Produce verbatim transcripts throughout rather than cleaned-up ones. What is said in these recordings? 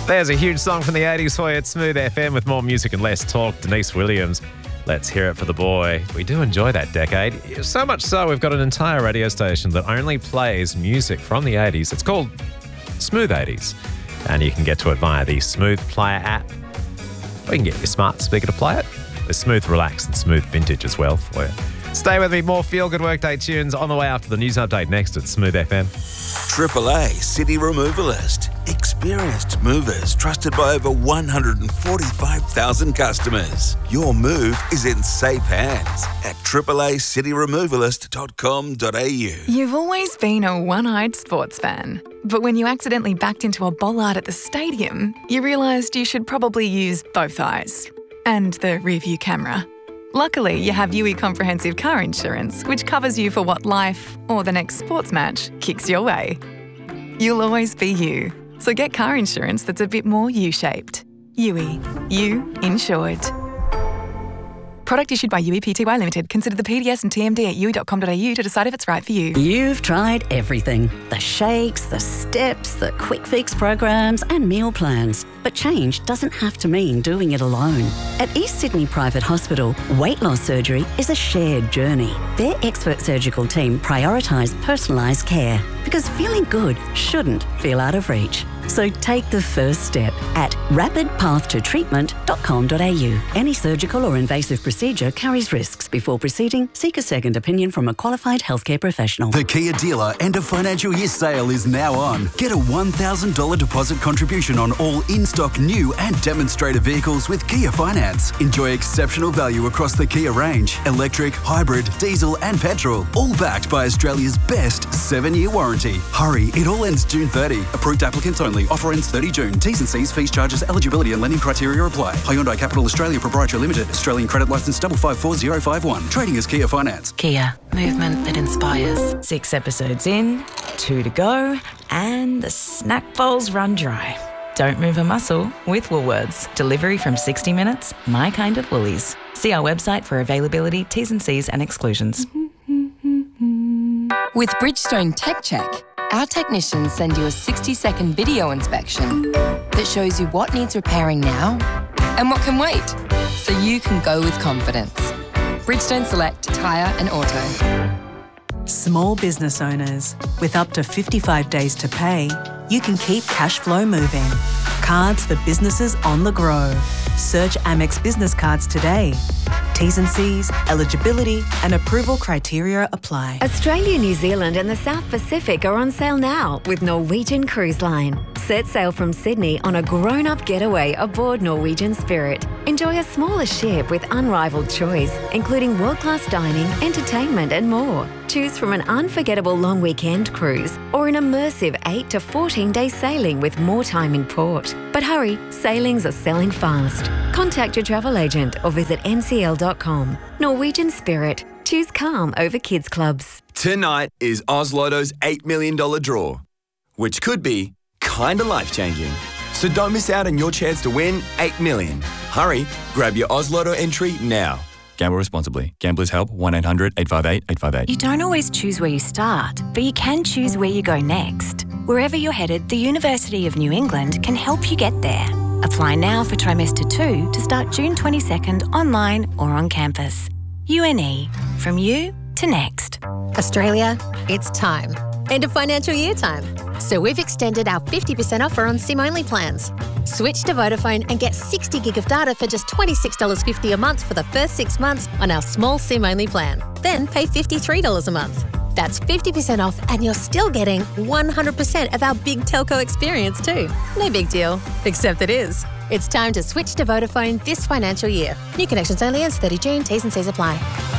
There's a huge song from the eighties for you at Smooth F M with more music and less talk. Denise Williams, Let's Hear It for the Boy. We do enjoy that decade. So much so, we've got an entire radio station that only plays music from the eighties. It's called Smooth eighties. And you can get to it via the Smooth Player app. Or you can get your smart speaker to play it. There's Smooth Relax and Smooth Vintage as well for you. Stay with me. More feel-good workday tunes on the way after the news update next at Smooth F M. Triple A City Removalist. Experienced movers trusted by over one hundred forty-five thousand customers. Your move is in safe hands at triple a city removalist dot com dot a u. You've always been a one-eyed sports fan. But when you accidentally backed into a bollard at the stadium, you realised you should probably use both eyes. And the rear-view camera. Luckily, you have U E Comprehensive Car Insurance, which covers you for what life, or the next sports match, kicks your way. You'll always be you. So get car insurance that's a bit more U-shaped. U E. You insured. Product issued by U E P T Y Limited. Consider the P D S and T M D at u e dot com dot a u to decide if it's right for you. You've tried everything. The shakes, the steps, the quick fix programs and meal plans. But change doesn't have to mean doing it alone. At East Sydney Private Hospital, weight loss surgery is a shared journey. Their expert surgical team prioritise personalised care because feeling good shouldn't feel out of reach. So take the first step at rapid path to treatment dot com dot a u. Any surgical or invasive procedure carries risks. Before proceeding, seek a second opinion from a qualified healthcare professional. The Kia dealer end of financial year sale is now on. Get a one thousand dollars deposit contribution on all in-stock new and demonstrator vehicles with Kia Finance. Enjoy exceptional value across the Kia range. Electric, hybrid, diesel and petrol. All backed by Australia's best seven-year warranty. Hurry, it all ends June thirtieth. Approved applicants only. Offer ends thirtieth of June. T's and C's, fees, charges, eligibility and lending criteria apply. Hyundai Capital Australia Proprietary Limited. Australian credit licence double five four zero five one. Trading as Kia Finance. Kia. Movement that inspires. Six episodes in, two to go, and the snack bowls run dry. Don't move a muscle with Woolworths. Delivery from sixty minutes, my kind of Woolies. See our website for availability, T's and C's and exclusions. With Bridgestone Tech Check, our technicians send you a sixty-second video inspection that shows you what needs repairing now and what can wait, so you can go with confidence. Bridgestone Select Tyre and Auto. Small business owners, with up to fifty-five days to pay, you can keep cash flow moving. Cards for businesses on the go. Search Amex Business Cards today. T's and C's, eligibility and approval criteria apply. Australia, New Zealand and the South Pacific are on sale now with Norwegian Cruise Line. Set sail from Sydney on a grown-up getaway aboard Norwegian Spirit. Enjoy a smaller ship with unrivaled choice, including world-class dining, entertainment and more. Choose from an unforgettable long weekend cruise or an immersive eight to fourteen day sailing with more time in port. But hurry, sailings are selling fast. Contact your travel agent or visit n c l dot com. Norwegian Spirit. Choose calm over kids clubs. Tonight is Oz Lotto's eight million dollars draw, which could be kinda life-changing. So don't miss out on your chance to win eight million dollars. Hurry, grab your Oz Lotto entry now. Gamble responsibly. Gamblers Help one eight hundred eight five eight eight five eight. You don't always choose where you start, but you can choose where you go next. Wherever you're headed, the University of New England can help you get there. Apply now for trimester two to start June twenty-second online or on campus. U N E, from you to next. Australia, it's time. End of financial year time. So we've extended our fifty percent offer on SIM-only plans. Switch to Vodafone and get sixty gig of data for just twenty-six dollars fifty a month for the first six months on our small SIM-only plan. Then pay fifty-three dollars a month. That's fifty percent off and you're still getting one hundred percent of our big telco experience too. No big deal, except it is. It's time to switch to Vodafone this financial year. New connections only ends thirtieth of June, T's and C's apply.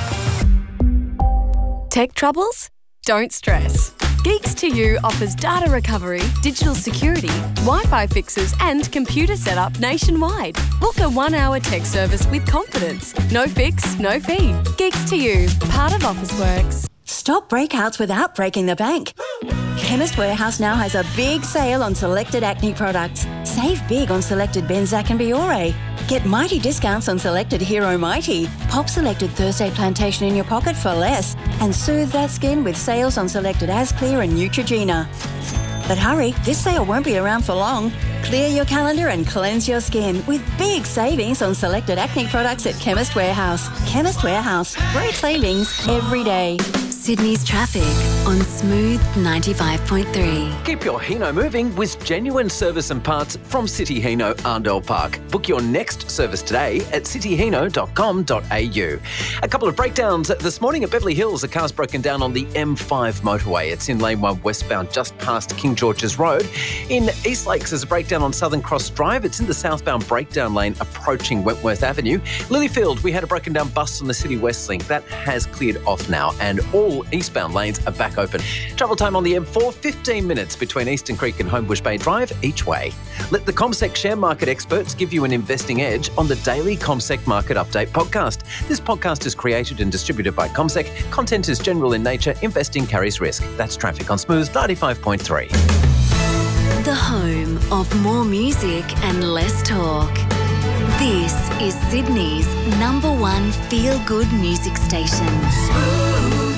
Tech troubles? Don't stress. Geeks to You offers data recovery, digital security, Wi-Fi fixes and computer setup nationwide. Book a one-hour tech service with confidence. No fix, no fee. Geeks to You, part of Officeworks. Stop breakouts without breaking the bank. Chemist Warehouse now has a big sale on selected acne products. Save big on selected Benzac and Biore. Get mighty discounts on selected Hero Mighty. Pop selected Thursday Plantation in your pocket for less. And soothe that skin with sales on selected Asclear and Neutrogena. But hurry, this sale won't be around for long. Clear your calendar and cleanse your skin with big savings on selected acne products at Chemist Warehouse. Chemist Warehouse. Great savings every day. Sydney's traffic on Smooth ninety-five point three. Keep your Hino moving with genuine service and parts from City Hino Arndell Park. Book your next service today at city hino dot com dot a u. A couple of breakdowns this morning at Beverly Hills. A car's broken down on the M five motorway. It's in lane one westbound just past King George's Road. In East Lakes, there's a breakdown on Southern Cross Drive. It's in the southbound breakdown lane approaching Wentworth Avenue. Lilyfield, we had a broken down bus on the City West Link. That has cleared off now and all eastbound lanes are back open. Travel time on the M four, fifteen minutes between Eastern Creek and Homebush Bay Drive each way. Let the CommSec share market experts give you an investing edge on the daily CommSec Market Update podcast. This podcast is created and distributed by CommSec. Content is general in nature. Investing carries risk. That's traffic on Smooth ninety-five point three. The home of more music and less talk. This is Sydney's number one feel-good music station. Smooth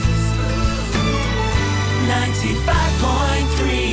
ninety-five point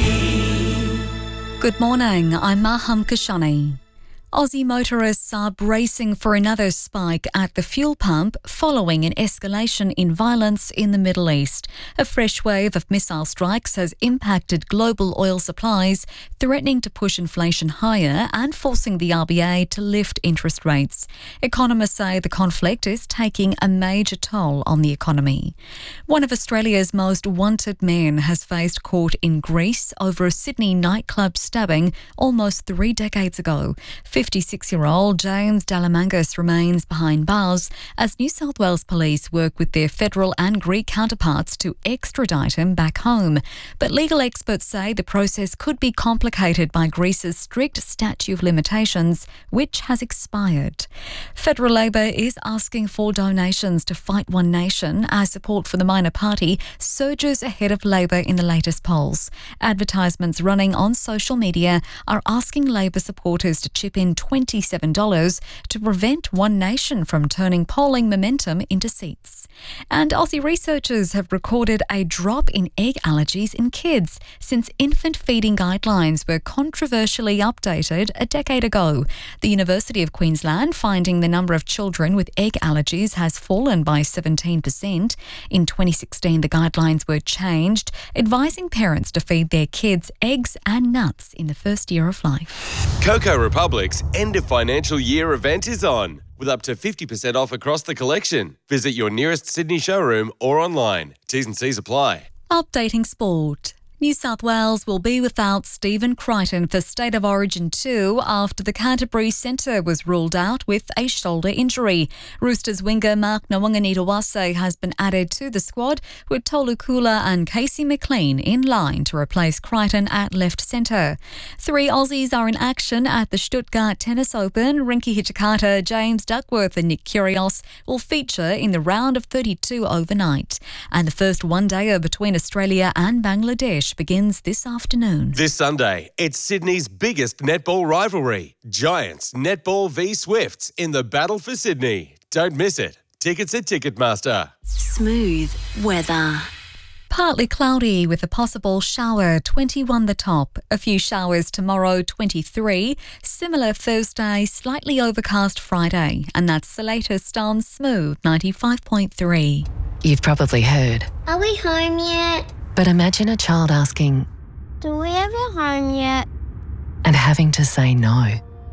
three. Good morning, I'm Maham Kashani. Aussie motorists are bracing for another spike at the fuel pump following an escalation in violence in the Middle East. A fresh wave of missile strikes has impacted global oil supplies, threatening to push inflation higher and forcing the R B A to lift interest rates. Economists say the conflict is taking a major toll on the economy. One of Australia's most wanted men has faced court in Greece over a Sydney nightclub stabbing almost three decades ago. fifty-six-year-old James Dalamangas remains behind bars as New South Wales police work with their federal and Greek counterparts to extradite him back home. But legal experts say the process could be complicated by Greece's strict statute of limitations, which has expired. Federal Labor is asking for donations to Fight One Nation as support for the minor party surges ahead of Labor in the latest polls. Advertisements running on social media are asking Labor supporters to chip in twenty-seven dollars to prevent One Nation from turning polling momentum into seats. And Aussie researchers have recorded a drop in egg allergies in kids since infant feeding guidelines were controversially updated a decade ago. The University of Queensland finding the number of children with egg allergies has fallen by seventeen percent. In twenty sixteen, the guidelines were changed, advising parents to feed their kids eggs and nuts in the first year of life. Coco Republic's end of financial year event is on, with up to fifty percent off across the collection. Visit your nearest Sydney showroom or online. T's and C's apply. Updating sport. New South Wales will be without Stephen Crichton for State of Origin two after the Canterbury centre was ruled out with a shoulder injury. Roosters winger Mark Nwanganitawase has been added to the squad, with Tolu Kula and Casey McLean in line to replace Crichton at left centre. Three Aussies are in action at the Stuttgart Tennis Open. Rinky Hijikata, James Duckworth and Nick Kyrgios will feature in the round of thirty-two overnight. And the first one-dayer between Australia and Bangladesh begins this afternoon. This Sunday, it's Sydney's biggest netball rivalry. Giants Netball v Swifts in the battle for Sydney. Don't miss it. Tickets at Ticketmaster. Smooth weather. Partly cloudy with a possible shower, twenty-one the top. A few showers tomorrow, twenty-three. Similar Thursday, slightly overcast Friday. And that's the latest on Smooth ninety-five point three. You've probably heard. Are we home yet? But imagine a child asking, Do we have a home yet? and having to say no.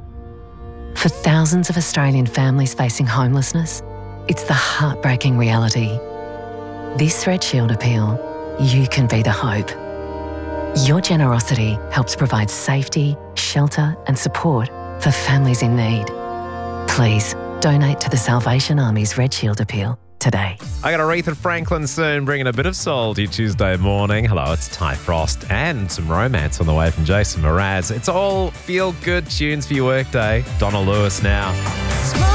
For thousands of Australian families facing homelessness, it's the heartbreaking reality. This Red Shield appeal, you can be the hope. Your generosity helps provide safety, shelter and support for families in need. Please donate to the Salvation Army's Red Shield appeal today. I got Aretha Franklin soon, bringing a bit of soul to your Tuesday morning. Hello, it's Ty Frost and some romance on the way from Jason Mraz. It's all feel-good tunes for your workday. Donna Lewis now.